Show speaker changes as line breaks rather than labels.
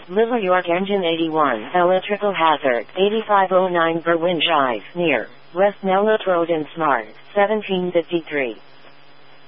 Little York Engine 81, Electrical Hazard, 8509 Berwyn Drive, near West Melrose Road in Smart, 1753.